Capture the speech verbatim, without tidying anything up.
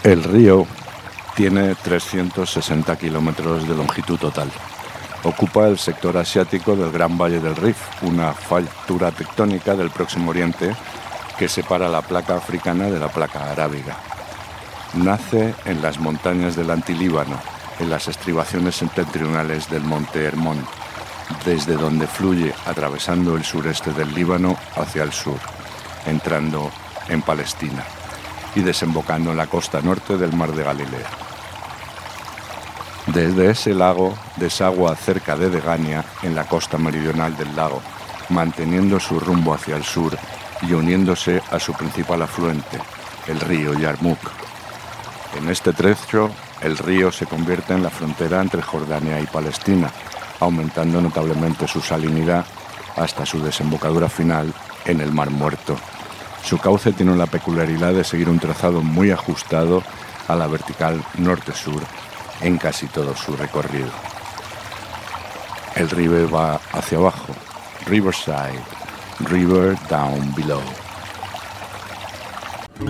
El río tiene trescientos sesenta kilómetros de longitud total. Ocupa el sector asiático del Gran Valle del Rif, una fractura tectónica del Próximo Oriente que separa la placa africana de la placa arábiga. Nace en las montañas del Antilíbano, en las estribaciones septentrionales del monte Hermón, desde donde fluye atravesando el sureste del Líbano hacia el sur, entrando en Palestina y desembocando en la costa norte del Mar de Galilea. Desde ese lago desagua cerca de Degania, en la costa meridional del lago, manteniendo su rumbo hacia el sur y uniéndose a su principal afluente, el río Yarmuk. En este trecho, el río se convierte en la frontera entre Jordania y Palestina, aumentando notablemente su salinidad hasta su desembocadura final en el Mar Muerto. Su cauce tiene la peculiaridad de seguir un trazado muy ajustado a la vertical norte-sur en casi todo su recorrido. El río va hacia abajo, Riverside, River Down Below.